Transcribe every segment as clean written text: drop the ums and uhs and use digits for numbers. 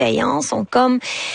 bienveillance sont comme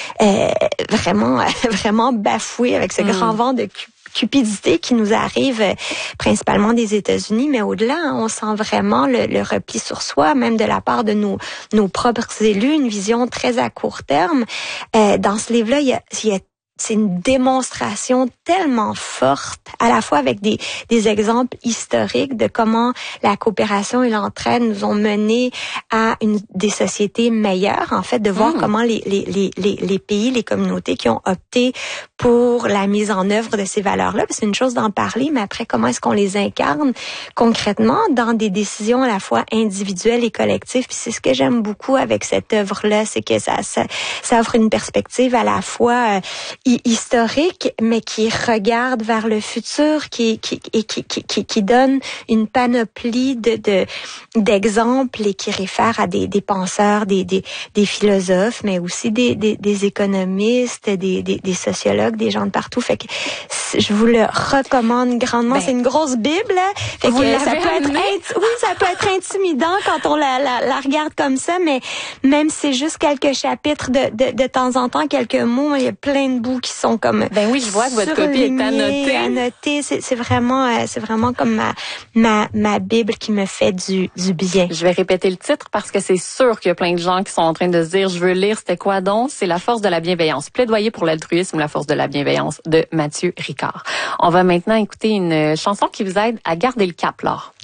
vraiment bafouées avec ce grand vent de cupidité qui nous arrive principalement des États-Unis, mais au-delà, on sent vraiment le repli sur soi, même de la part de nos propres élus, une vision très à court terme. Dans ce livre-là, c'est une démonstration tellement forte, à la fois avec des exemples historiques de comment la coopération et l'entraide nous ont mené à des sociétés meilleures, en fait, de voir comment les pays, les communautés qui ont opté pour la mise en œuvre de ces valeurs-là, c'est une chose d'en parler, mais après, comment est-ce qu'on les incarne concrètement dans des décisions à la fois individuelles et collectives. Puis c'est ce que j'aime beaucoup avec cette œuvre-là, c'est que ça offre une perspective à la fois historique, mais qui regarde vers le futur, qui donne une panoplie d'exemples et qui réfère à des penseurs, des philosophes, mais aussi des économistes, des sociologues, des gens de partout. Fait que je vous le recommande grandement. C'est une grosse Bible. Fait que ça peut être intimidant quand on la regarde comme ça, mais même si c'est juste quelques chapitres de temps en temps, quelques mots, il y a plein de bouts qui sont comme oui, je vois que votre copie est annotée. C'est vraiment comme ma Bible qui me fait du bien. Je vais répéter le titre parce que c'est sûr qu'il y a plein de gens qui sont en train de se dire, je veux lire, c'était quoi donc? C'est La force de la bienveillance. Plaidoyer pour l'altruisme, la force de la bienveillance de Mathieu Ricard. On va maintenant écouter une chanson qui vous aide à garder le cap, Laure.